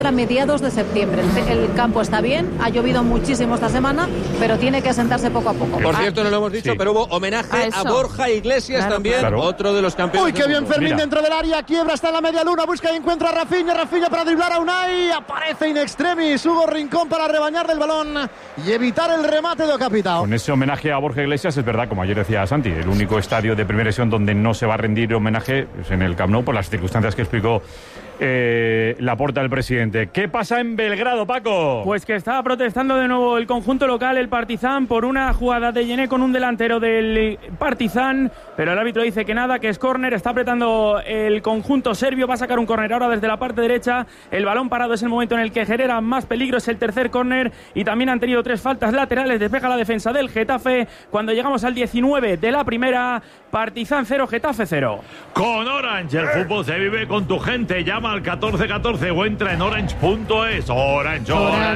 a mediados de septiembre. El campo está bien, ha llovido muchísimo esta semana, pero tiene que asentarse poco a poco. Por cierto, no lo hemos dicho, pero hubo homenaje a Borja Iglesias también, otro de los campeones. ¡Uy, qué bien Fermín dentro del área! Quiebra, está en la media luna, busca y encuentra a Rafinha para driblar a Unai. Aparece in extremis Hugo Rincón para rebañarle el balón y evitar el remate de Ocapitao. Con ese homenaje a Borja Iglesias, es verdad, como ayer decía Santi, el único estadio de primera división donde no se va a rendir homenaje es en el Camp Nou, por las circunstancias que explicó Laporta, el presidente. ¿Qué pasa en Belgrado, Paco? Pues que estaba protestando de nuevo el conjunto local, el Partizan, por una jugada de Yené con un delantero del Partizan, pero el árbitro dice que nada, que es córner. Está apretando el conjunto serbio, va a sacar un córner ahora desde la parte derecha. El balón parado es el momento en el que genera más peligro, es el tercer córner, y también han tenido 3 faltas laterales. Despeja la defensa del Getafe cuando llegamos al 19 de la primera. Partizan 0, Getafe 0. Con Orange, el fútbol se vive con tu gente. Llama al 1414 o entra en orange.es. Orange.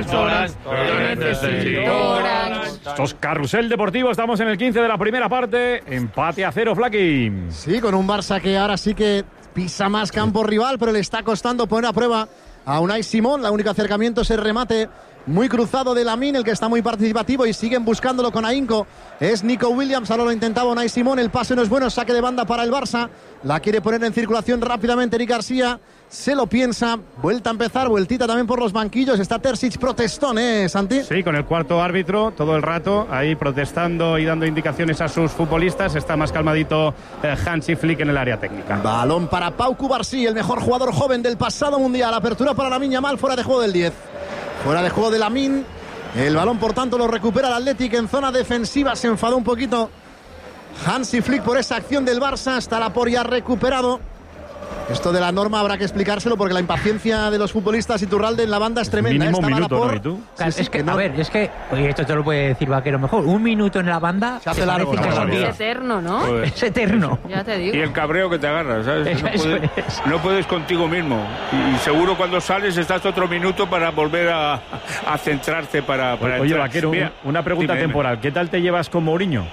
Esto es Carrusel Deportivo, estamos en el 15 de la primera parte. Empate a 0, Flaqui. Sí, con un Barça que ahora sí que pisa más campo rival, pero le está costando poner a prueba a Unai Simón. El único acercamiento es el remate muy cruzado de Lamine, el que está muy participativo, y siguen buscándolo con ahínco. Es Nico Williams, ahora lo intentaba Unai Simón, el pase no es bueno, saque de banda para el Barça. La quiere poner en circulación rápidamente Eric García, se lo piensa, vuelta a empezar, vueltita también por los banquillos. Está Terzic protestón, Santi. Sí, con el cuarto árbitro todo el rato ahí protestando y dando indicaciones a sus futbolistas. Está más calmadito Hansi Flick en el área técnica. Balón para Pau Cubarsí, el mejor jugador joven del pasado mundial. Apertura para Lamine Yamal, fuera de juego del 10. Fuera de juego de Lamine. El balón, por tanto, lo recupera el Athletic en zona defensiva. Se enfadó un poquito Hansi Flick por esa acción del Barça. Está Laporte ya recuperado. Esto de la norma habrá que explicárselo, porque la impaciencia de los futbolistas Iturralde en la banda es tremenda. Mínimo minuto, ¿no? ¿Y tú? Claro, sí, es que, no. A ver, es que, oye, esto te lo puede decir Vaquero mejor. Un minuto en la banda se hace largo. Es eterno, ¿no? Joder. Es eterno. Ya te digo. Y el cabreo que te agarras, ¿sabes? No puedes contigo mismo. Y seguro cuando sales estás otro minuto para volver a centrarte para Oye, entrar. Vaquero, una pregunta temporal. ¿Qué tal te llevas con Mourinho?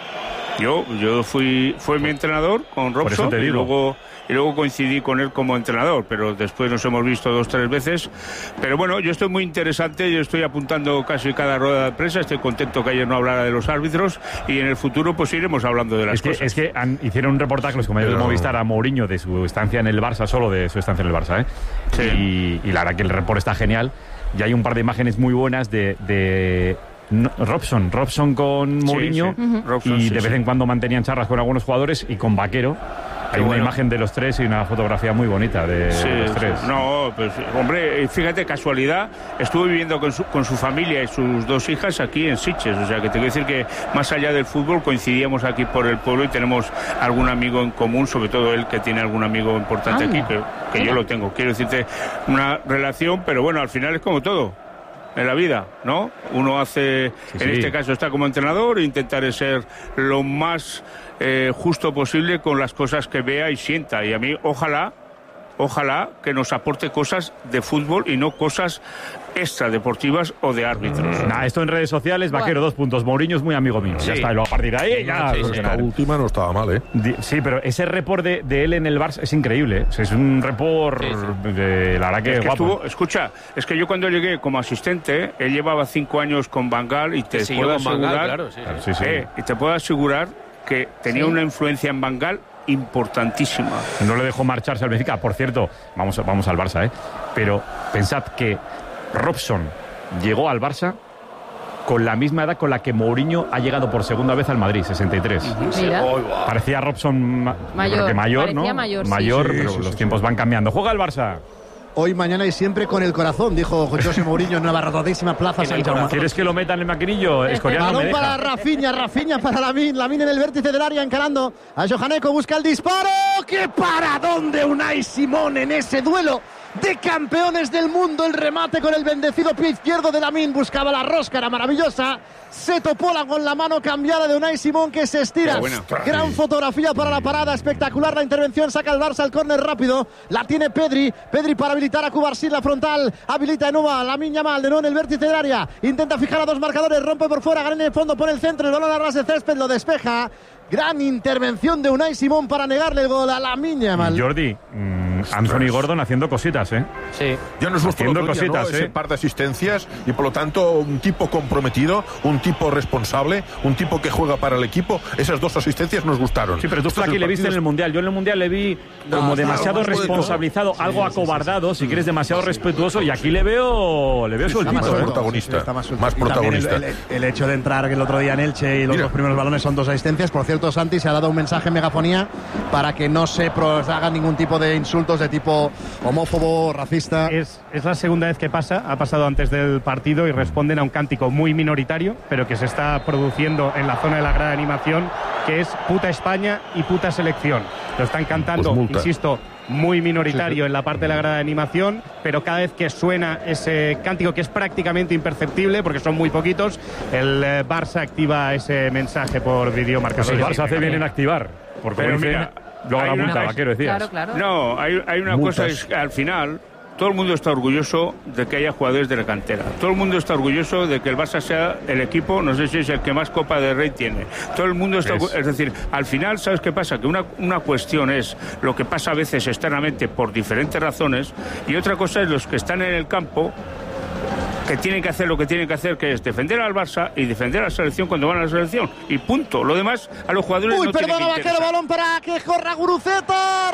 Yo fue mi entrenador con Robson y luego coincidí con él como entrenador, pero después nos hemos visto 2 o 3 veces. Pero bueno, yo estoy muy interesante, yo estoy apuntando casi cada rueda de prensa, estoy contento que ayer no hablara de los árbitros, y en el futuro pues iremos hablando de las cosas. Es que hicieron un reportaje los compañeros de Movistar a Mourinho de su estancia en el Barça, solo de su estancia en el Barça, Sí. Y la verdad que el reporte está genial, y hay un par de imágenes muy buenas de Robson con Mourinho, y de vez en cuando mantenían charlas con algunos jugadores, y con Vaquero. Hay una imagen de los 3 y una fotografía muy bonita de los 3. No, pues hombre, fíjate, casualidad, estuve viviendo con su familia y sus 2 hijas aquí en Sitges, o sea que te quiero decir que más allá del fútbol coincidíamos aquí por el pueblo y tenemos algún amigo en común, sobre todo él, que tiene algún amigo importante aquí, que yo lo tengo. Quiero decirte, una relación, pero bueno, al final es como todo en la vida, ¿no? Uno hace, este caso está como entrenador, e intentaré ser lo más justo posible con las cosas que vea y sienta, y a mí ojalá que nos aporte cosas de fútbol y no cosas extradeportivas o de árbitros. Esto en redes sociales, Vaquero, 2 puntos. Mourinho es muy amigo mío. Ya está, y luego a partir de ahí ya... Esta última no estaba mal, Sí, pero ese report de él en el Barça es increíble. O sea, es un report de la verdad que guapo. Escucha, es que yo cuando llegué como asistente, él llevaba 5 años con Van Gaal, y te puedo asegurar... y te puedo asegurar que tenía una influencia en Van Gaal importantísima. No le dejó marcharse al Benfica. Por cierto, vamos al Barça, pero pensad que Robson llegó al Barça con la misma edad con la que Mourinho ha llegado por segunda vez al Madrid, 63. Parecía Robson mayor, ¿no? Mayor, pero los tiempos van cambiando. Juega el Barça. Hoy, mañana y siempre con el corazón, dijo José Mourinho en una abarrotadísima plaza San Jaume. ¿Quieres que lo metan en el maquinillo? Balón para Rafinha para Lamine en el vértice del área, encarando a Johaneko, busca el disparo. ¡Qué paradón de Unai Simón en ese duelo de campeones del mundo! El remate con el bendecido pie izquierdo de Lamine, buscaba la rosca, era maravillosa. Se topó con la mano cambiada de Unai Simón, que se estira. Gran fotografía para la parada, espectacular la intervención. Saca el Barça el córner rápido, la tiene Pedri para habilitar a Cubarsí, la frontal, habilita de nuevo a Lamine Yamal, de nuevo en el vértice del área, intenta fijar a 2 marcadores, rompe por fuera, gana en el fondo, pone el centro, el balón a ras de césped, lo despeja. Gran intervención de Unai Simón para negarle el gol a Lamine Yamal. Jordi, Anthony Gordon haciendo cositas, ¿eh? Sí. Ya nos gustó haciendo cositas, ¿no? Ese par de asistencias y por lo tanto un tipo comprometido, un tipo responsable, un tipo que juega para el equipo. Esas 2 asistencias nos gustaron. Sí, pero tú, Flaky, le viste en el Mundial. Yo en el Mundial le vi como demasiado responsabilizado, algo acobardado, si quieres, demasiado respetuoso, y aquí le veo sueltito. Más protagonista. Más protagonista. El hecho de entrar el otro día en Elche y los 2 primeros balones son 2 asistencias. Por cierto, Santi se ha dado un mensaje en megafonía para que no se hagan ningún tipo de insultos de tipo homófobo, racista. Es la segunda vez que pasa, ha pasado antes del partido y responden a un cántico muy minoritario, pero que se está produciendo en la zona de la grada de animación, que es puta España y puta selección. Lo están cantando, insisto, muy minoritario en la parte de la grada de animación, pero cada vez que suena ese cántico, que es prácticamente imperceptible porque son muy poquitos, el Barça activa ese mensaje por videomarcador. Pues el Barça hace bien en activar, porque mira, luego la multa, Vaquero, decías. Claro. No, hay una cosa, es que al final todo el mundo está orgulloso de que haya jugadores de la cantera. Todo el mundo está orgulloso de que el Barça sea el equipo, no sé si es el que más Copa del Rey tiene. Todo el mundo está es decir, al final, ¿sabes qué pasa? Que una cuestión es lo que pasa a veces externamente por diferentes razones, y otra cosa es los que están en el campo, que tienen que hacer lo que tienen que hacer, que es defender al Barça y defender a la selección cuando van a la selección. Y punto. Lo demás, a los jugadores no tiene que interesar. Vaquero, balón para que corra Guruceta.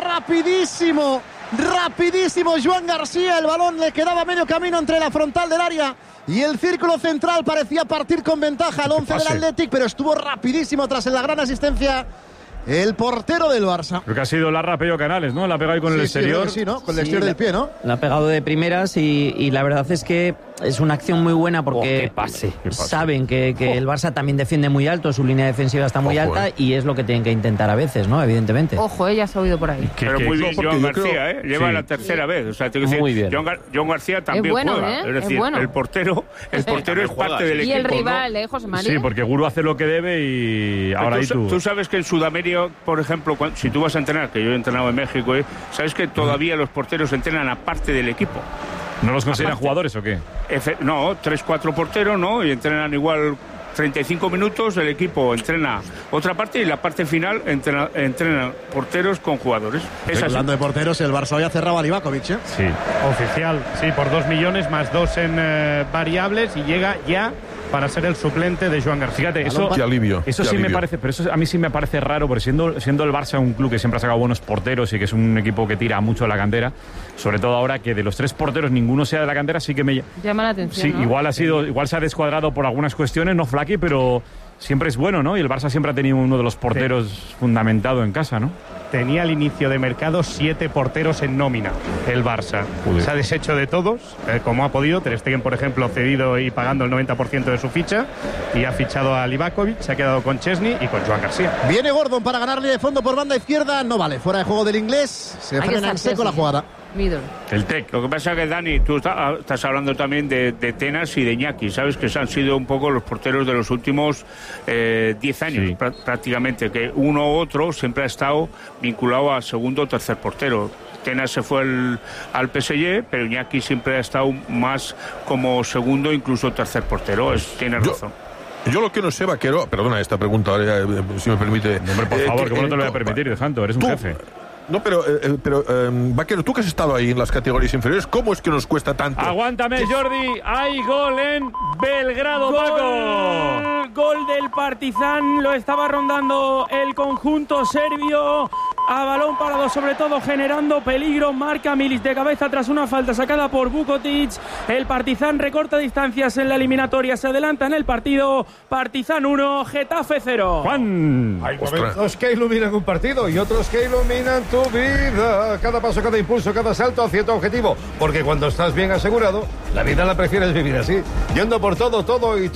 Rapidísimo Joan García. El balón le quedaba medio camino entre la frontal del área y el círculo central. Parecía partir con ventaja al 11 del Athletic, pero estuvo rapidísimo tras la gran asistencia el portero del Barça. Creo que ha sido Larra Pello Canales, ¿no? La ha pegado ahí con el exterior. Sí, ¿no? Con el exterior del pie, ¿no? La ha pegado de primeras y la verdad es que es una acción muy buena porque qué pase. Saben que el Barça también defiende muy alto, su línea defensiva está muy alta y es lo que tienen que intentar a veces, ¿no? Evidentemente. Ojo, ya se ha oído por ahí. Pero muy bien Joan García, lleva la tercera vez. O sea, tengo que decir, Joan García también juega. Es decir, el portero es parte del equipo. Y el rival, José María. Sí, porque Guru hace lo que debe y ahora tú sabes que en Sudamérica, por ejemplo, si tú vas a entrenar, que yo he entrenado en México, sabes que todavía los porteros entrenan aparte del equipo. ¿No los consideran jugadores o qué? No, 3-4 porteros, ¿no? Y entrenan igual 35 minutos, el equipo entrena otra parte y la parte final entrenan porteros con jugadores. Hablando de porteros, el Barça hoy ha cerrado a Livakovic, ¿eh? Sí, oficial, sí, por 2 millones más 2 en variables y llega ya para ser el suplente de Joan García. Fíjate, eso sí me parece, pero eso a mí sí me parece raro, porque siendo el Barça un club que siempre ha sacado buenos porteros y que es un equipo que tira mucho a la cantera, sobre todo ahora que de los 3 porteros ninguno sea de la cantera, sí que me llama la atención. Sí, ¿no? igual se ha descuadrado por algunas cuestiones, no Flaky, pero siempre es bueno, ¿no? Y el Barça siempre ha tenido uno de los porteros fundamentado en casa, ¿no? Tenía al inicio de mercado 7 porteros en nómina, el Barça. Se ha deshecho de todos, como ha podido. Ter Stegen, por ejemplo, cedido y pagando el 90% de su ficha, y ha fichado a Livakovic, se ha quedado con Chesney y con Joan García. Viene Gordon para ganarle de fondo por banda izquierda, no vale, fuera de juego del inglés, se frena en seco la jugada. El TEC. Lo que pasa es que, Dani, tú estás hablando también de Tenas y de Iñaki. Sabes que han sido un poco los porteros de los últimos 10 años, prácticamente, que uno u otro siempre ha estado vinculado a segundo o tercer portero. Tenas se fue al PSG, pero Iñaki siempre ha estado más como segundo, incluso tercer portero. Tienes razón. Yo lo que no sé, Vaquero, perdona esta pregunta, si me permite. Hombre, por favor, ¿cómo no te lo voy a permitir, De Santo? Eres un jefe. No, pero Vaquero, tú que has estado ahí en las categorías inferiores, ¿cómo es que nos cuesta tanto? Aguántame, Jordi. Hay gol en Belgrado, Paco. Gol del Partizan. Lo estaba rondando el conjunto serbio. A balón parado, sobre todo generando peligro. Marca Milic de cabeza tras una falta sacada por Vukotic. El Partizan recorta distancias en la eliminatoria. Se adelanta en el partido. Partizan 1, Getafe 0. Juan. Hay momentos que iluminan un partido y otros que iluminan tu vida. Cada paso, cada impulso, cada salto hacia tu objetivo. Porque cuando estás bien asegurado, la vida la prefieres vivir así. Yendo por todo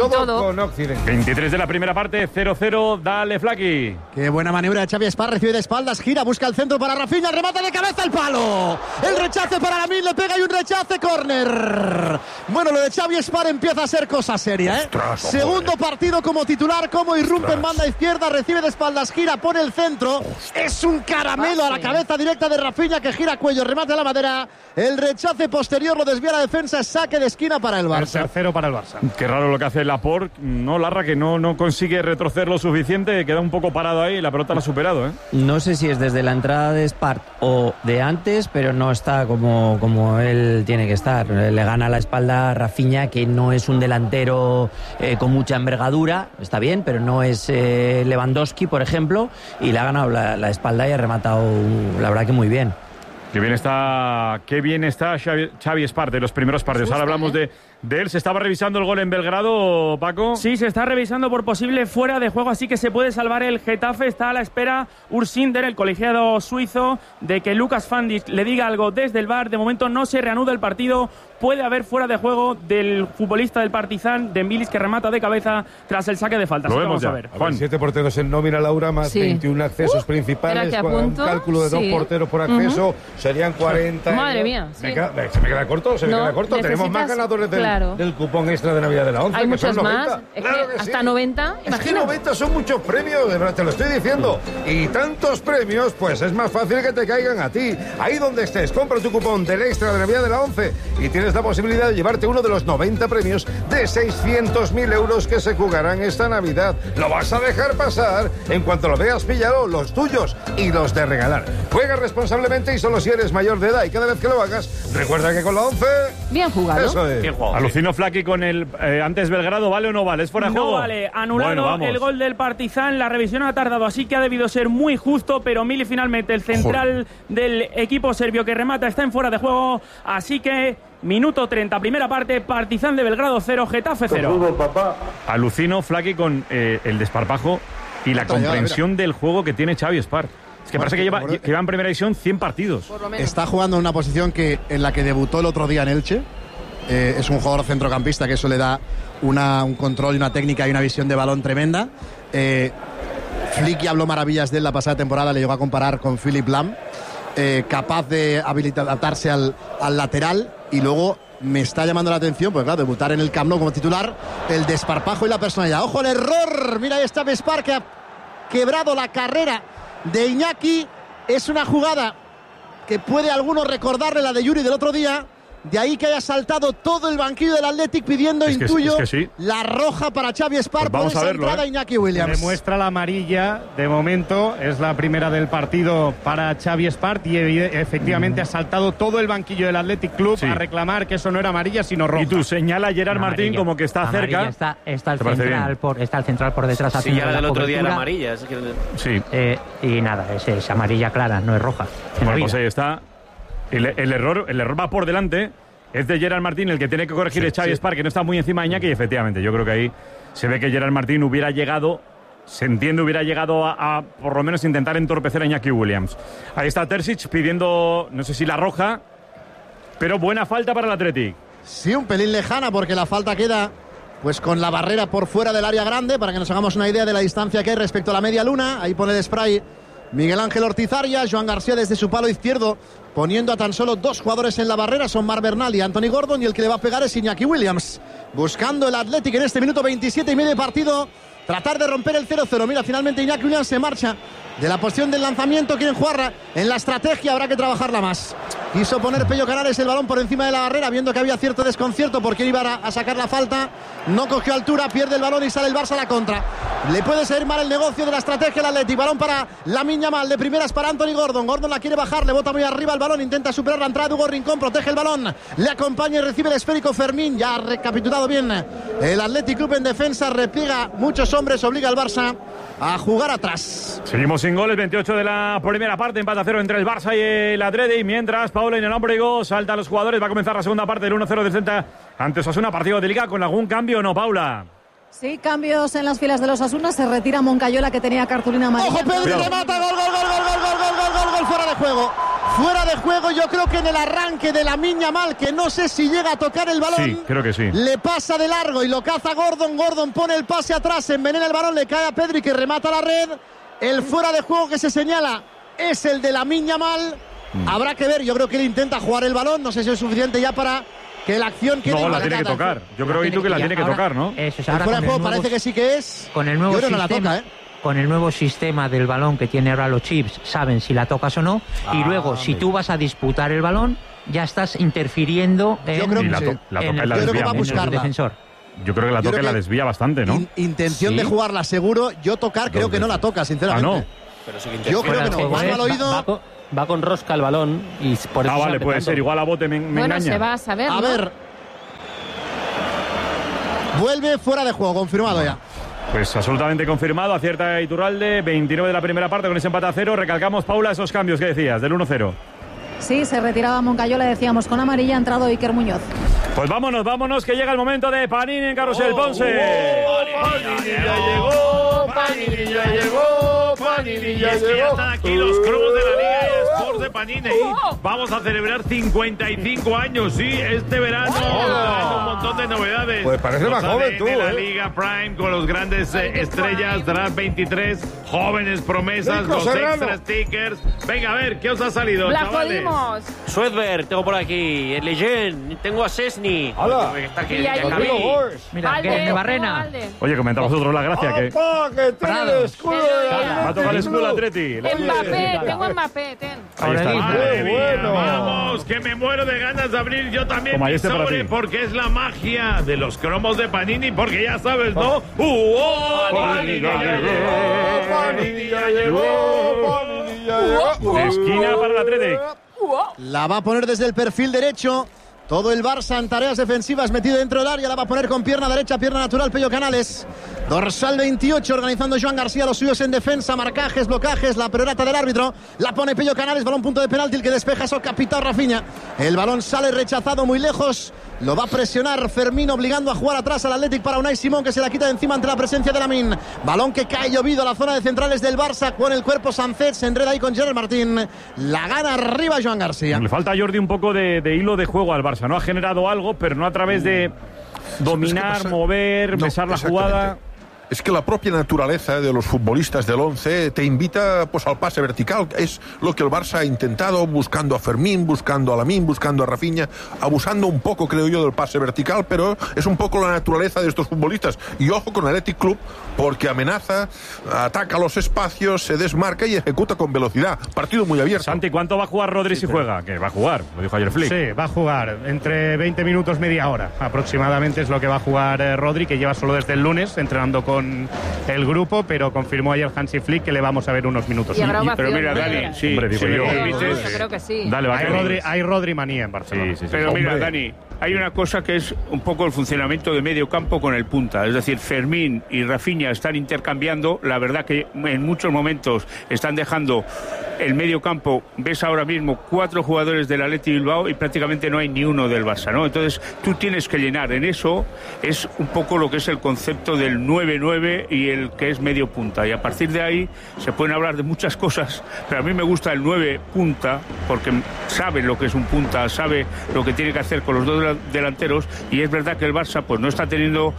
con Occidente. 23 de la primera parte, 0-0. Dale, Flaky. Qué buena maniobra de Xavi Espar. Recibe de espaldas, gira, busca el centro para Rafinha, el remate de cabeza, el palo. El rechace para Lamine, le pega y un rechace, córner. Bueno, lo de Xavi Espar empieza a ser cosa seria, ¿eh? Ostras, segundo partido como titular, como irrumpe en banda izquierda, recibe de espaldas, gira, pone el centro. Es un caramelo a la cabeza directa de Rafinha, que gira cuello, remate a la madera. El rechace posterior lo desvía la defensa, saque saque de esquina para el Barça. El tercero para el Barça. Qué raro lo que hace Laporte, ¿no, Larra? Que no consigue retroceder lo suficiente, queda un poco parado ahí y la pelota la ha superado, ¿eh? No sé si es desde la entrada de Espart o de antes, pero no está como él tiene que estar. Le gana la espalda a Rafinha, que no es un delantero con mucha envergadura, está bien, pero no es Lewandowski, por ejemplo, y le ha ganado la espalda y ha rematado, la verdad que muy bien. Qué bien está Xavi Espart de los primeros partidos. Ahora hablamos de él. ¿Se estaba revisando el gol en Belgrado, Paco? Sí, se está revisando por posible fuera de juego, así que se puede salvar el Getafe. Está a la espera Ursinder, el colegiado suizo, de que Lucas Fandis le diga algo desde el VAR. De momento no se reanuda el partido. Puede haber fuera de juego del futbolista del Partizan, Dembélé, que remata de cabeza tras el saque de falta. Lo vemos ya. A ver. Juan. 7 porteros en nómina, Laura, más 21 accesos principales, con un cálculo de 2 porteros por acceso, serían 40. Madre mía. ¿Se me queda corto? ¿Se me queda corto? Tenemos más ganadores del cupón extra de Navidad de la 11. Hay muchos son 90. más. Es claro que hasta 90. Es que 90 son muchos premios, de verdad, te lo estoy diciendo. Y tantos premios, pues es más fácil que te caigan a ti. Ahí donde estés, compra tu cupón del extra de Navidad de la 11 y tienes la posibilidad de llevarte uno de los 90 premios de 600.000 euros que se jugarán esta Navidad. ¿Lo vas a dejar pasar? En cuanto lo veas, píllalo, los tuyos y los de regalar. Juega responsablemente y solo si eres mayor de edad, y cada vez que lo hagas, recuerda que con la 11... Bien jugado. Eso es. Bien jugado. Alucino Flaqui con el antes Belgrado, ¿vale o no vale? ¿Es fuera de juego? No vale, anulado el gol del Partizan. La revisión ha tardado, así que ha debido ser muy justo, pero Mili finalmente, el central del equipo serbio que remata, está en fuera de juego, así que minuto 30, primera parte, Partizan de Belgrado 0, Getafe 0. Alucino Flaqui con el desparpajo y la comprensión del juego que tiene Xavi Espart. Es que parece que lleva en primera división 100 partidos. Está jugando en una posición en la que debutó el otro día en Elche. Es un jugador centrocampista que eso le da un control y una técnica y una visión de balón tremenda. Flick habló maravillas de él la pasada temporada, le llegó a comparar con Philipp Lahm, capaz de adaptarse al lateral, y luego me está llamando la atención, pues claro, debutar en el Camp Nou como titular, el desparpajo y la personalidad. ¡Ojo el error! Mira, ahí está Espart, que ha quebrado la carrera de Iñaki. Es una jugada que puede alguno recordarle la de Yuri del otro día. De ahí que haya saltado todo el banquillo del Athletic pidiendo, intuyo, la roja para Xavi Espart, pues por esa entrada Iñaki Williams. Demuestra la amarilla, de momento, es la primera del partido para Xavi Espart, y efectivamente ha saltado todo el banquillo del Athletic Club a reclamar que eso no era amarilla, sino roja. Y tú señala a Gerard Martín como que está cerca. Está el central por detrás. Sí, ya la del otro día era amarilla. Sí. Y nada, es amarilla clara, no es roja. Bueno, pues ahí está. El error va por delante. Es de Gerard Martín, el que tiene que corregir es Xavi Espart, que no está muy encima de Iñaki, y efectivamente yo creo que ahí se ve que Gerard Martín hubiera llegado a por lo menos intentar entorpecer a Iñaki Williams. Ahí está Terzic pidiendo, no sé si la roja, pero buena falta para el Athletic. Sí, un pelín lejana, porque la falta queda pues con la barrera por fuera del área grande, para que nos hagamos una idea de la distancia que hay respecto a la media luna. Ahí pone el spray Miguel Ángel Ortiz Arias. Joan García desde su palo izquierdo, poniendo a tan solo 2 jugadores en la barrera, son Marc Bernal y Anthony Gordon, y el que le va a pegar es Iñaki Williams. Buscando el Athletic en este minuto 27 y medio de partido, tratar de romper el 0-0. Mira, finalmente Iñaki Williams se marcha de la posición del lanzamiento. Quieren jugarla en la estrategia, habrá que trabajarla más. Quiso poner Pello Canales el balón por encima de la barrera, viendo que había cierto desconcierto porque iba a sacar la falta. No cogió altura, pierde el balón y sale el Barça a la contra. Le puede salir mal el negocio de la estrategia del Athletic. Balón para Lamine Yamal, de primeras para Anthony Gordon. Gordon la quiere bajar, le bota muy arriba el balón, intenta superar la entrada de Hugo Rincón, protege el balón, le acompaña y recibe el esférico Fermín. Ya ha recapitulado bien el Athletic Club en defensa, repliega muchos hombres, obliga al Barça a jugar atrás. Seguimos sin goles, 28 de la primera parte, empate a 0 entre el Barça y el Athletic, mientras Paula y Nenombrigo saltan los jugadores. Va a comenzar la segunda parte del 1-0 del Celta ante Osasuna, partido de Liga. ¿Con algún cambio o no, Paula? Sí, cambios en las filas de los Osasuna. Se retira Moncayola, que tenía cartulina amarilla. ¡Ojo, Pedri, remata! ¡Gol, fuera de juego! Fuera de juego, yo creo que en el arranque de Lamine Yamal, que no sé si llega a tocar el balón. Sí, creo que sí. Le pasa de largo y lo caza Gordon. Gordon pone el pase atrás, envenena el balón, le cae a Pedri, que remata la red. El fuera de juego que se señala es el de Lamine Yamal. Habrá que ver, yo creo que él intenta jugar el balón. No sé si es suficiente ya para que la acción quede. No, la tiene que tocar. Yo creo que la tiene que tocar, ¿no? El fuera de juego parece que sí que es. Con el nuevo yo creo sistema, que no la toca, con el nuevo sistema del balón que tiene ahora los chips, saben si la tocas o no. Y luego, si tú vas a disputar el balón, ya estás interfiriendo en, Yo creo que la toca y la desvía mucho. el defensor. Yo creo que la toca y la desvía bastante, ¿no? Intención de jugarla seguro. Yo tocar creo que no la toca, sinceramente. Ah, no. Pero sí Yo creo que no. Mano al oído. Va con rosca el balón y por eso vale, puede ser. Igual a bote me engaña. Se va a saber. A ver. Vuelve fuera de juego, confirmado ya. Pues absolutamente confirmado, acierta Iturralde, 29 de la primera parte con ese empate a 0. Recalcamos, Paula, esos cambios que decías, del 1-0. Sí, se retiraba Moncayola, decíamos, con amarilla ha entrado Iker Muñoz. Pues vámonos, que llega el momento de Panini en Carrusel Ponce. Panini ya llegó, Panini ya llegó, Panini ya llegó. Ya están aquí los cromos de la Liga eSports de Panini. Vamos a celebrar 55 años, sí, este verano. Traen un montón de novedades. Pues parece más joven tú, de la Liga Prime con los grandes estrellas, Draft 23, jóvenes promesas, Nico los Serrano. extra stickers. Venga, a ver, ¿qué os ha salido, ¡La chavales? jodimos! Swedberg, tengo por aquí. El Legend, tengo a Cesny. ¡Hala! Está aquí, Y ahí- Mira, Valde, que Barrena. Valde. Oye, comentad vosotros la gracia que ¡Papá, que tiene el escudo de va a tocar el escudo Atleti. Mbappé, tengo a Mbappé, ten. Ahí está. Madre mía, bueno. vamos, que me muero de ganas de abrir yo también Toma, mi este para sobre, ti. porque es la magia de los cromos de Panini, porque ya sabes, ¿no? Panini ya llegó, Panini ya llegó, Panini ya llegó. De esquina para el Athletic. La va a poner desde el perfil derecho. Todo el Barça en tareas defensivas metido dentro del área. La va a poner con pierna derecha, pierna natural, Pello Canales. Dorsal 28, organizando Joan García, los suyos en defensa, marcajes, blocajes, la perorata del árbitro. La pone Pello Canales, balón punto de penalti, el que despeja es Capitán Rafinha. El balón sale rechazado muy lejos. Lo va a presionar Fermín, obligando a jugar atrás al Athletic para Unai Simón, que se la quita de encima ante la presencia de Lamine. Balón que cae llovido a la zona de centrales del Barça, con el cuerpo Sancet, se enreda ahí con Gerard Martín. La gana arriba Joan García. Le falta a Jordi un poco de hilo de juego al Barça, ¿no? Ha generado algo, pero no a través de dominar, mover, besar la jugada. Es que la propia naturaleza de los futbolistas del 11 te invita pues al pase vertical. Es lo que el Barça ha intentado, buscando a Fermín, buscando a Lamine, buscando a Rafinha, abusando un poco, creo yo, del pase vertical, pero es un poco la naturaleza de estos futbolistas. Y ojo con el Athletic Club, porque amenaza, ataca los espacios, se desmarca y ejecuta con velocidad. Partido muy abierto. Santi, ¿cuánto va a jugar Rodri si juega? Que va a jugar, lo dijo ayer Flick. Sí, va a jugar entre 20 minutos, media hora. Aproximadamente es lo que va a jugar Rodri, que lleva solo desde el lunes entrenando con el grupo, pero confirmó ayer Hansi Flick que le vamos a ver unos minutos. Y habrá ovación, Pero mira, ¿no? Dani, sí, Hombre, digo si me yo. permites, Yo creo que sí. Dale, va, Hay Rodri manía en Barcelona. Sí. Pero mira, Hombre. Dani, hay una cosa que es un poco el funcionamiento de medio campo con el punta. Es decir, Fermín y Rafinha están intercambiando. La verdad que en muchos momentos están dejando el medio campo. Ves ahora mismo 4 jugadores del Athletic Bilbao y prácticamente no hay ni uno del Barça, ¿no? Entonces tú tienes que llenar. En eso es un poco lo que es el concepto del 9-9 y el que es medio punta. Y a partir de ahí se pueden hablar de muchas cosas, pero a mí me gusta el 9 punta porque sabe lo que es un punta, sabe lo que tiene que hacer con los dos delanteros, y es verdad que el Barça pues no está teniendo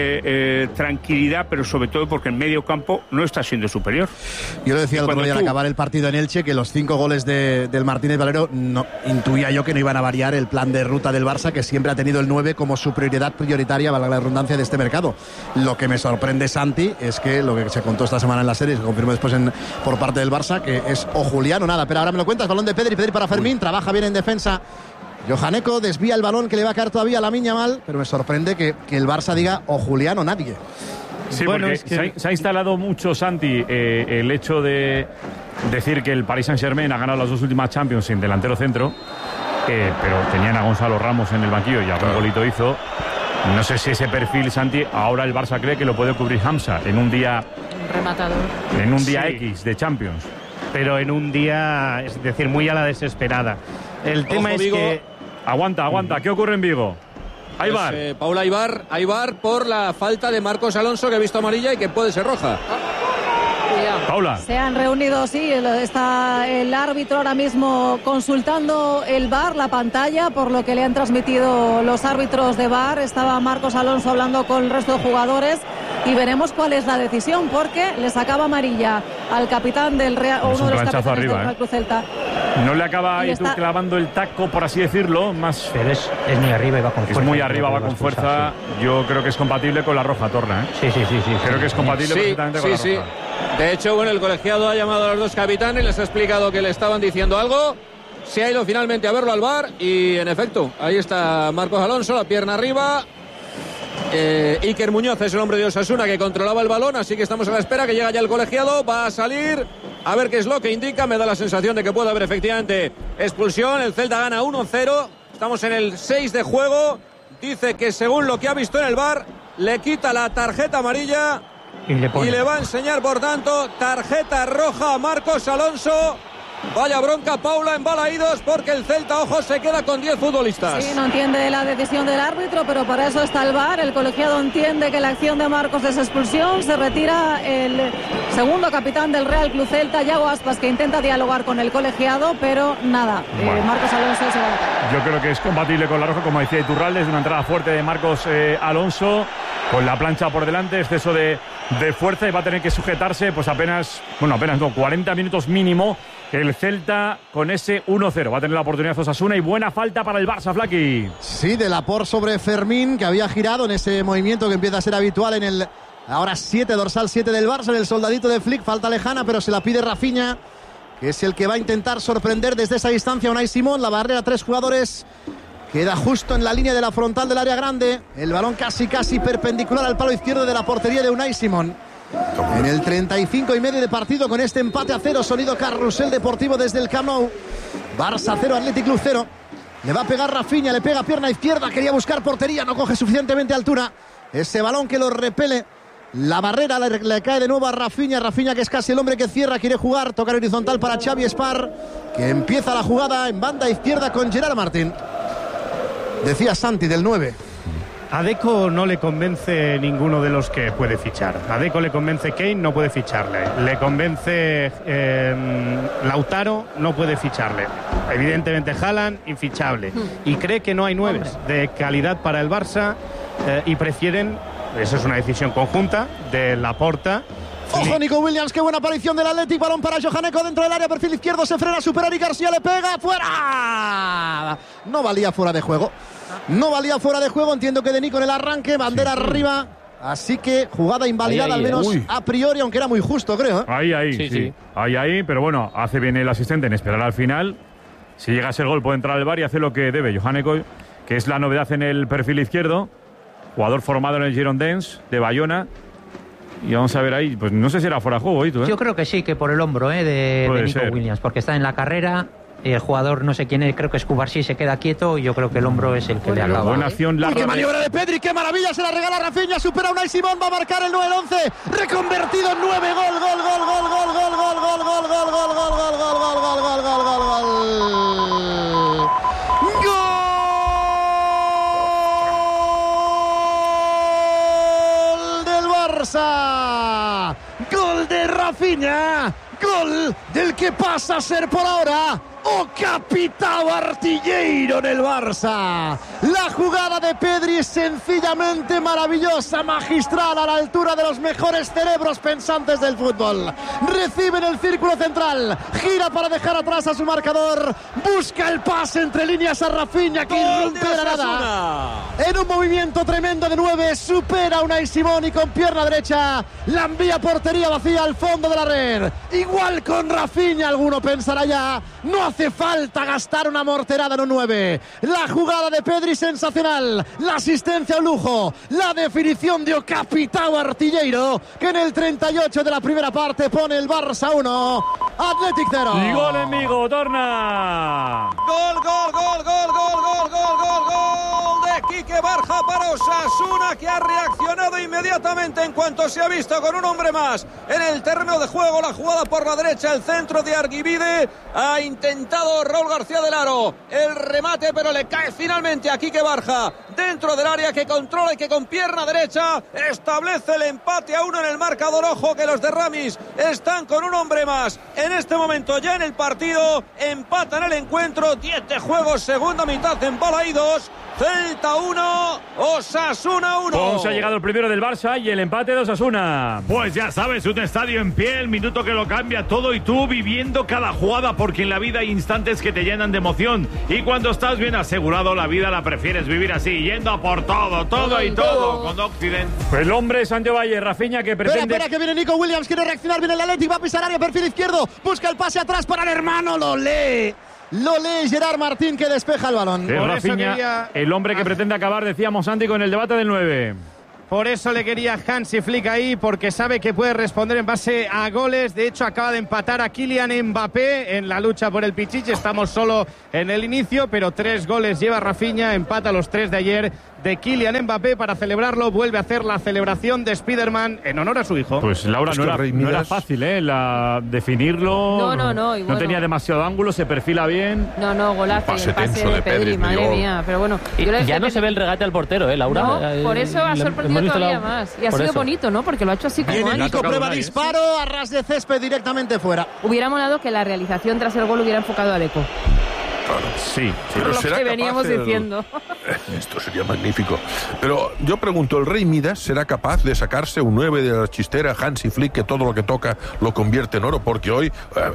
tranquilidad, pero sobre todo porque en medio campo no está siendo superior. Yo lo decía el otro día al acabar el partido en Elche, que los 5 goles del Martínez Valero, no, intuía yo que no iban a variar el plan de ruta del Barça, que siempre ha tenido el 9 como su prioridad prioritaria, valga la redundancia, de este mercado. Lo que me sorprende, Santi, es que lo que se contó esta semana en la serie, se confirmó después por parte del Barça, que es o Julián o nada. Pero ahora me lo cuentas, balón de Pedri para Fermín, trabaja bien en defensa Johaneco, desvía el balón que le va a caer todavía a Lamine Yamal, pero me sorprende que el Barça diga o Julián o nadie. Sí, bueno, porque es que se ha instalado mucho, Santi, el hecho de decir que el Paris Saint-Germain ha ganado las 2 últimas Champions sin delantero centro, pero tenían a Gonzalo Ramos en el banquillo y algún golito hizo. No sé si ese perfil, Santi, ahora el Barça cree que lo puede cubrir Hamza en un día Rematador. en un día X de Champions. Pero en un día, es decir, muy a la desesperada. El tema es Vigo. que... Aguanta. ¿Qué ocurre en Vigo? Hay VAR. Paula, hay VAR por la falta de Marcos Alonso, que ha visto amarilla y que puede ser roja. Paula. Se han reunido, sí, está el árbitro ahora mismo consultando el VAR, la pantalla, por lo que le han transmitido los árbitros de VAR. Estaba Marcos Alonso hablando con el resto de jugadores y veremos cuál es la decisión, porque le sacaba amarilla al capitán del Real, o Es uno un de los planchazo capitanes arriba, del Real Cruz Celta. No le acaba Y ahí tú está- clavando el taco, por así decirlo, más... Pero es muy arriba y va con fuerza. Es muy arriba, va con fuerza. Yo creo que es compatible con la roja, Torna, ¿eh? Sí. Creo que es compatible perfectamente con la sí. roja. De hecho, bueno, el colegiado ha llamado a los dos capitanes, les ha explicado que le estaban diciendo algo. se ha ido finalmente a verlo al VAR y en efecto, ahí está Marcos Alonso, la pierna arriba. Iker Muñoz es el hombre de Osasuna que controlaba el balón, así que estamos a la espera que llega ya el colegiado, va a salir a ver qué es lo que indica. Me da la sensación de que puede haber efectivamente expulsión. El Celta gana 1-0, estamos en el 6 de juego. Dice que según lo que ha visto en el VAR le quita la tarjeta amarilla y le va a enseñar por tanto tarjeta roja a Marcos Alonso. Vaya bronca, Paula, en Balaídos, porque el Celta, ojo, se queda con 10 futbolistas. Sí, no entiende la decisión del árbitro, pero para eso está el VAR. El colegiado entiende que la acción de Marcos es expulsión. Se retira el segundo capitán del Real Club Celta, Yago Aspas, que intenta dialogar con el colegiado, pero nada. Bueno. Marcos Alonso se va. Yo creo que es compatible con la roja, como decía Iturralde, es una entrada fuerte de Marcos Alonso, con la plancha por delante, exceso de fuerza, y va a tener que sujetarse, pues apenas 40 minutos mínimo. El Celta con ese 1-0. Va a tener la oportunidad Osasuna y buena falta para el Barça, Flaqui. Sí, de Laporte sobre Fermín, que había girado en ese movimiento que empieza a ser habitual en el ahora 7, dorsal 7 del Barça, en el soldadito de Flick. Falta lejana, pero se la pide Rafinha, que es el que va a intentar sorprender desde esa distancia a Unai Simón. La barrera, 3 jugadores. Queda justo en la línea de la frontal del área grande. El balón casi perpendicular al palo izquierdo de la portería de Unai Simón. En el 35 y medio de partido, con este empate a 0, sonido carrusel deportivo desde el Camp Nou. Barça 0, Athletic Club 0. Le va a pegar Rafinha, le pega pierna izquierda, quería buscar portería, no coge suficientemente altura. Ese balón que lo repele. La barrera le cae de nuevo a Rafinha. Rafinha, que es casi el hombre que cierra, quiere jugar. Toca horizontal para Xavi Espar, que empieza la jugada en banda izquierda con Gerard Martín. Decía Santi del 9. A Deco no le convence ninguno de los que puede fichar. A Deco le convence Kane, no puede ficharle. Le convence Lautaro, no puede ficharle. Evidentemente Haaland, infichable. Y cree que no hay 9 de calidad para el Barça y prefieren, eso es una decisión conjunta, de Laporta. Ojo, Nico Williams, qué buena aparición del Athletic. Balón para Johaneco dentro del área, perfil izquierdo, se frena, supera y García le pega, fuera. No valía fuera de juego. No valía fuera de juego, entiendo que de Nico en el arranque, bandera arriba. Así que jugada invalidada, al menos a priori, aunque era muy justo, creo. Ahí, sí. Ahí, pero bueno, hace bien el asistente en esperar al final. Si llegase el gol puede entrar al VAR y hacer lo que debe. Johaneco, que es la novedad en el perfil izquierdo, jugador formado en el Girondins de Bayona. Y vamos a ver ahí, pues no sé si era fuera de juego, ¿eh? Yo creo que sí, que por el hombro de Nico Williams, porque está en la carrera. El jugador, no sé quién es, creo que es Cubarsí, se queda quieto y yo creo que el hombro es el que le acaba. Buena acción, qué maniobra de Pedri, qué maravilla, se la regala Rafinha, supera a Unai Simón, va a marcar el 9-11, reconvertido en 9, gol. Gol del Barça, gol de Rafinha, gol del que pasa a ser por ahora capitão artilleiro en el Barça. La jugada de Pedri es sencillamente maravillosa, magistral, a la altura de los mejores cerebros pensantes del fútbol. Recibe en el círculo central, gira para dejar atrás a su marcador, busca el pase entre líneas a Rafinha, que irrumpe de la nada. En un movimiento tremendo de 9, supera a Unai Simón y con pierna derecha la envía a portería vacía al fondo de la red. Igual con Rafinha, alguno pensará ya, no hace falta gastar una morterada en un 9. La jugada de Pedri sensacional, la asistencia a lujo, la definición de capitão artilleiro, que en el 38 de la primera parte pone el Barça 1, Athletic 0. Y gol en Vigo, torna. Gol de Quique Barja para Osasuna, que ha reaccionado inmediatamente en cuanto se ha visto con un hombre más en el terreno de juego. La jugada por la derecha, el centro de Arguibide, ha intentado Raúl García del Aro el remate, pero le cae finalmente a Quique Barja dentro del área, que controla y que con pierna derecha establece el empate a 1 en el marcador. Ojo que los de Ramis están con un hombre más en este momento ya en el partido, empatan el encuentro, 10 de juego, segunda mitad en Balaídos. Celta 1, Osasuna 1. Ponce ha llegado el primero del Barça y el empate de Osasuna. Pues ya sabes, un estadio en pie, el minuto que lo cambia todo y tú viviendo cada jugada, porque en la vida hay instantes que te llenan de emoción y cuando estás bien asegurado la vida la prefieres vivir así, yendo a por todo con Occident. El hombre Sancho Valle, Rafinha, que pretende... Espera que viene Nico Williams, quiere reaccionar bien el Athletic, va a pisar área, perfil izquierdo, busca el pase atrás para el hermano, lo lee. lo lee Gerard Martín, que despeja el balón. Es Rafinha, el hombre que pretende acabar, decíamos, Santi, con el debate del 9. Por eso le quería Hansi Flick ahí, porque sabe que puede responder en base a goles. De hecho, acaba de empatar a Kylian Mbappé en la lucha por el Pichichi. Estamos solo en el inicio, pero 3 goles lleva Rafinha, empata los 3 de ayer de Kylian Mbappé. Para celebrarlo, vuelve a hacer la celebración de Spiderman en honor a su hijo. Pues Laura, no era fácil, definirlo. No. No tenía demasiado ángulo, se perfila bien. No, golazo. Y el pase de Pedri, madre mía. Pero bueno, ya no se ve el regate al portero, Laura. No, por eso ha sorprendido todavía más. Y ha sido bonito, ¿no? Porque lo ha hecho así como Viene antes. Nico, prueba disparo, a ras de césped directamente fuera. Hubiera molado que la realización tras el gol hubiera enfocado a Deco. Sí, pero lo que veníamos diciendo. Esto sería magnífico. Pero yo pregunto, ¿el Rey Midas será capaz de sacarse un 9 de la chistera Hansi Flick, que todo lo que toca lo convierte en oro? Porque hoy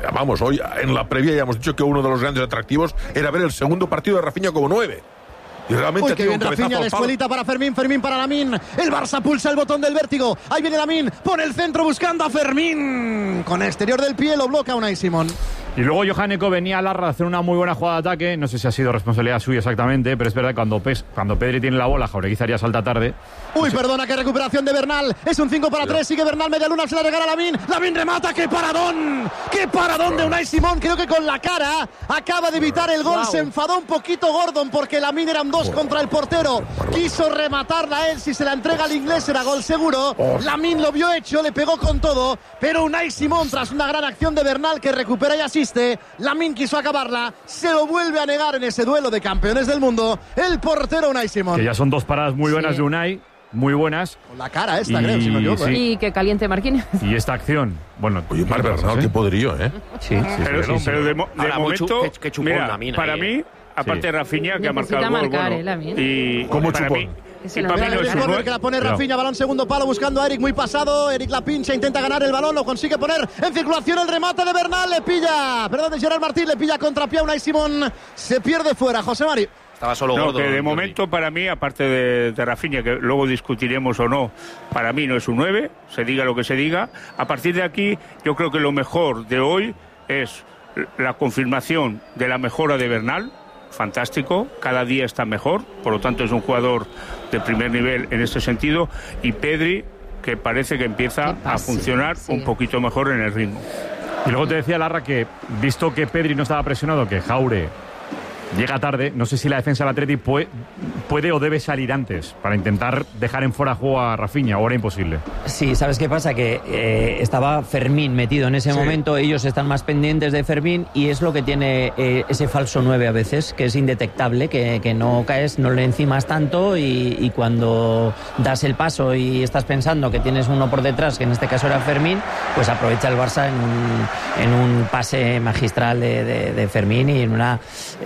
en la previa ya hemos dicho que uno de los grandes atractivos era ver el segundo partido de Rafinha como 9. Y realmente uy, qué bien Rafinha, la escuelita para Fermín, Fermín para Lamín. El Barça pulsa el botón del vértigo. Ahí viene Lamín, pone el centro buscando a Fermín. Con exterior del pie lo bloquea Unai Simón. Y luego Johaneko venía a Larra a hacer una muy buena jugada de ataque. No sé si ha sido responsabilidad suya exactamente, pero es verdad que cuando Pedri tiene la bola, Jauregui haría salta tarde. Uy, perdona, qué recuperación de Bernal. Es un 5-3, sigue Bernal, media luna, se la regala Lamín. Lamín remata, ¡qué paradón! ¡Qué paradón de Unai Simón! Creo que con la cara acaba de evitar el gol. Se enfadó un poquito Gordon porque Lamín eran 2 contra el portero. Quiso rematarla él, si se la entrega al inglés era gol seguro. Lamín lo vio hecho, le pegó con todo, pero Unai Simón, tras una gran acción de Bernal que recupera y asiste, Lamín quiso acabarla, se lo vuelve a negar en ese duelo de campeones del mundo el portero Unai Simón. Que ya son 2 paradas muy buenas de Unai, muy buenas. Con la cara esta, creo, si me equivoco. Y que caliente Marquinhos. Y esta acción, bueno... Oye, Marc Bernal, qué poderío, ¿eh? Sí. Pero de momento, qué chupón mira, Lamín para mí, aparte de Rafinha, que ha marcado el gol, y ¿cómo para chupón? mí, y para mí no es un que la pone Rafinha, balón segundo palo buscando a Eric muy pasado. Eric la pincha, intenta ganar el balón, lo consigue poner en circulación. El remate de Bernal le pilla, de Gerard Martín, le pilla contrapié a Unai Simón, se pierde fuera. José Mari. Estaba solo gordo. Que de momento para mí, aparte de Rafinha, que luego discutiremos o no, para mí no es un 9, se diga lo que se diga. A partir de aquí, yo creo que lo mejor de hoy es la confirmación de la mejora de Bernal. Fantástico, cada día está mejor, por lo tanto es un jugador de primer nivel en este sentido, y Pedri, que parece que empieza a funcionar un poquito mejor en el ritmo. Y luego te decía Larra que, visto que Pedri no estaba presionado, que Jaure llega tarde, no sé si la defensa del Atleti puede o debe salir antes para intentar dejar en fuera de juego a Rafinha, o era imposible. Sí, ¿sabes qué pasa? Que estaba Fermín metido en ese momento, ellos están más pendientes de Fermín y es lo que tiene ese falso 9 a veces, que es indetectable, que no caes, no le encimas tanto y cuando das el paso y estás pensando que tienes uno por detrás, que en este caso era Fermín, pues aprovecha el Barça en un pase magistral de Fermín y en una...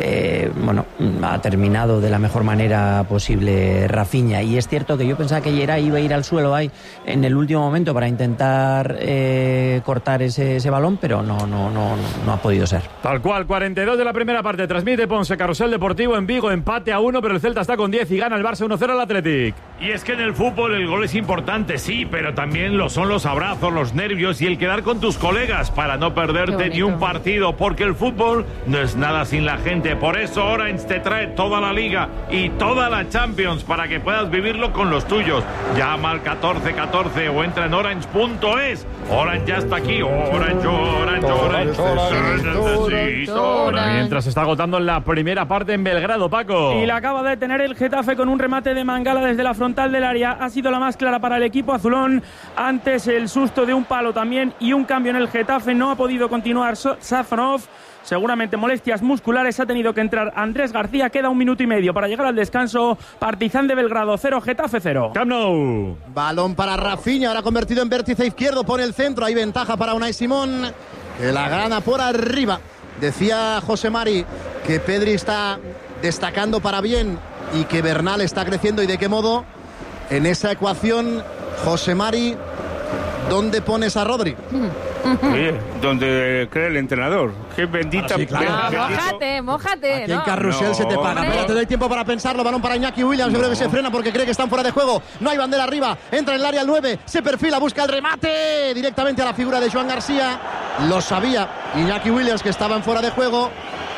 ha terminado de la mejor manera posible Rafinha, y es cierto que yo pensaba que Gerard iba a ir al suelo ahí en el último momento para intentar cortar ese balón, pero no ha podido ser. Tal cual, 42 de la primera parte, transmite Ponce, Carrusel Deportivo en Vigo, empate a 1, pero el Celta está con 10 y gana el Barça 1-0 al Athletic. Y es que en el fútbol el gol es importante, sí, pero también lo son los abrazos, los nervios y el quedar con tus colegas para no perderte ni un partido, porque el fútbol no es nada sin la gente. Por eso Orange te trae toda la Liga y toda la Champions para que puedas vivirlo con los tuyos. Llama al 1414 o entra en orange.es. Orange ya está aquí. Orange. Mientras se está agotando la primera parte en Belgrado, Paco. Y la acaba de tener el Getafe con un remate de Mangala desde la frontal del área. Ha sido la más clara para el equipo azulón. Antes el susto de un palo también y un cambio en el Getafe. No ha podido continuar Safronov. Seguramente molestias musculares, ha tenido que entrar Andrés García. Queda 1 minuto y medio para llegar al descanso. Partizan de Belgrado 0, Getafe 0. Camp Nou. Balón para Rafinha, ahora convertido en vértice izquierdo, pone el centro, hay ventaja para Unai Simón, que la gana por arriba. Decía José Mari que Pedri está destacando para bien y que Bernal está creciendo, y de qué modo. En esa ecuación, José Mari, ¿dónde pones a Rodri? Oye, donde cree el entrenador. Qué bendita. Sí, claro. Mójate. Aquí en Carrusel se te paga. Pero te doy tiempo para pensarlo. Balón para Iñaki Williams. Yo creo que se frena porque cree que están fuera de juego. No hay bandera arriba. Entra en el área al 9. Se perfila, busca el remate directamente a la figura de Joan García. Lo sabía Iñaki Williams que estaban fuera de juego.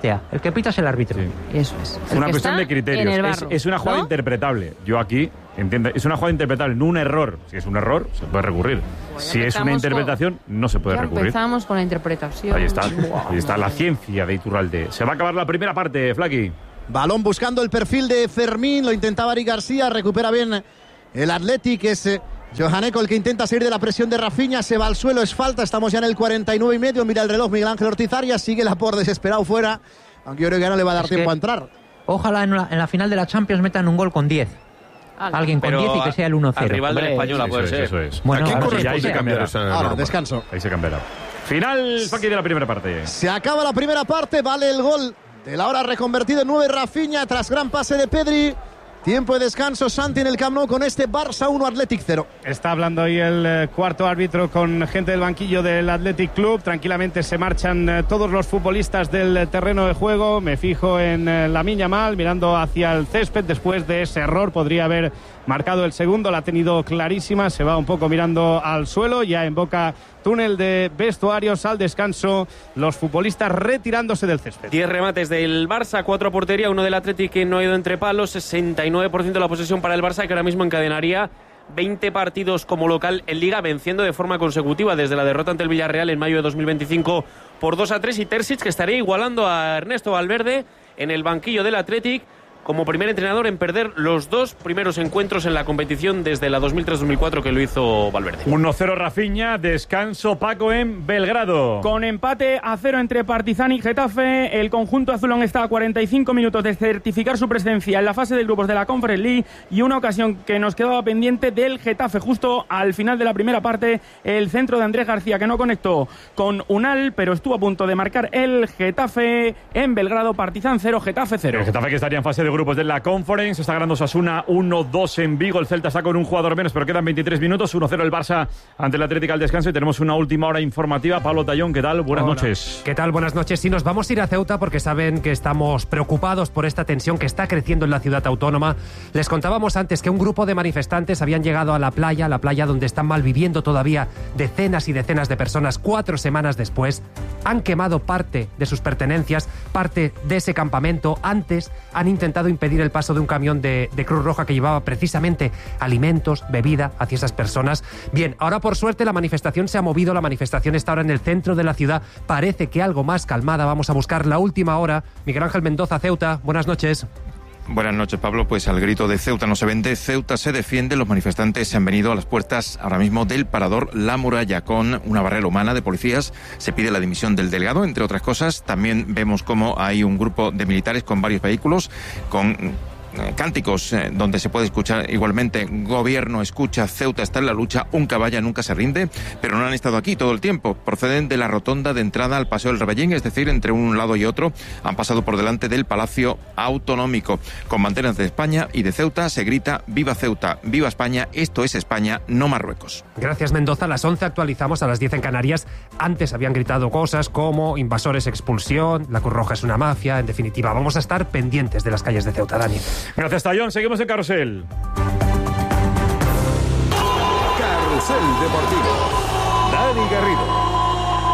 7A. El que pita es el árbitro. Sí. Eso es. Es una cuestión de criterios. Es una jugada interpretable. Yo aquí entiendo, es una jugada interpretable, no un error. Si es un error, se puede recurrir. Si es una interpretación, no se puede recurrir. Empezamos con la interpretación. Ahí está la ciencia de Iturralde. Se va a acabar la primera parte, Flaqui. Balón buscando el perfil de Fermín, lo intentaba Eric García, recupera bien el Athletic, es Johaneko el que intenta salir de la presión de Rafinha, se va al suelo, es falta, estamos ya en el 49,5, mira el reloj Miguel Ángel Ortiz Arias, sigue Laporte desesperado fuera, aunque yo creo que ya no le va a dar tiempo a entrar. Ojalá en la final de la Champions metan un gol con 10. Alguien con 10 y que sea el 1-0. Al rival de la Española puede ser. Eso es. Bueno, ¿a quién ahora corresponde se cambiar cambiará. esa Ahora, norma? descanso. Ahí se cambiará. Final, Flaqui, de la primera parte. Se acaba la primera parte, vale el gol de la hora reconvertido en 9 Rafinha tras gran pase de Pedri. Tiempo de descanso, Santi en el Camp Nou con este Barça 1, Athletic 0. Está hablando hoy el cuarto árbitro con gente del banquillo del Athletic Club. Tranquilamente se marchan todos los futbolistas del terreno de juego. Me fijo en Lamine Yamal mirando hacia el césped. Después de ese error podría haber marcado el segundo. La ha tenido clarísima. Se va un poco mirando al suelo. Ya en boca túnel de vestuarios al descanso. Los futbolistas retirándose del césped. 10 remates del Barça, 4 a portería, uno del Athletic que no ha ido entre palos, 69% de la posesión para el Barça, que ahora mismo encadenaría 20 partidos como local en Liga, venciendo de forma consecutiva desde la derrota ante el Villarreal en mayo de 2025 por 2-3, y Terzic, que estaría igualando a Ernesto Valverde en el banquillo del Athletic como primer entrenador en perder los 2 primeros encuentros en la competición desde la 2003-2004 que lo hizo Valverde. 1-0 Rafinha, descanso Paco en Belgrado. Con empate a 0 entre Partizan y Getafe, el conjunto azulón está a 45 minutos de certificar su presencia en la fase de grupos de la Conference League, y una ocasión que nos quedaba pendiente del Getafe justo al final de la primera parte, el centro de Andrés García, que no conectó con Unal, pero estuvo a punto de marcar el Getafe en Belgrado. Partizan 0, Getafe 0. El Getafe, que estaría en fase de grupos de la Conference, está ganando Osasuna 1-2 en Vigo. El Celta está con un jugador menos, pero quedan 23 minutos. 1-0 el Barça ante el Atlético al descanso, y tenemos una última hora informativa. Pablo Tallón, ¿qué tal? Buenas noches. ¿Qué tal? Buenas noches. Sí, nos vamos a ir a Ceuta porque saben que estamos preocupados por esta tensión que está creciendo en la ciudad autónoma. Les contábamos antes que un grupo de manifestantes habían llegado a la playa donde están malviviendo todavía decenas y decenas de personas. 4 semanas después han quemado parte de sus pertenencias, parte de ese campamento. Antes han intentado impedir el paso de un camión de Cruz Roja que llevaba precisamente alimentos, bebida hacia esas personas. Bien, ahora por suerte la manifestación se ha movido, la manifestación está ahora en el centro de la ciudad, parece que algo más calmada. Vamos a buscar la última hora. Miguel Ángel Mendoza, Ceuta, buenas noches. Buenas noches, Pablo. Pues al grito de Ceuta no se vende, Ceuta se defiende. Los manifestantes se han venido a las puertas ahora mismo del parador La Muralla con una barrera humana de policías. Se pide la dimisión del delegado, entre otras cosas. También vemos cómo hay un grupo de militares con varios vehículos, con cánticos donde se puede escuchar igualmente: gobierno escucha, Ceuta está en la lucha, un caballa nunca se rinde. Pero no han estado aquí todo el tiempo. Proceden de la rotonda de entrada al Paseo del Rebellín, es decir, entre un lado y otro. Han pasado por delante del Palacio Autonómico. Con banderas de España y de Ceuta se grita: viva Ceuta, viva España, esto es España, no Marruecos. Gracias, Mendoza. A las 11 actualizamos, a las 10 en Canarias. Antes habían gritado cosas como invasores, expulsión, la Cruz Roja es una mafia. En definitiva, vamos a estar pendientes de las calles de Ceuta, Dani. Gracias, Tallón. Seguimos en Carrusel. Carrusel Deportivo. Dani Garrido.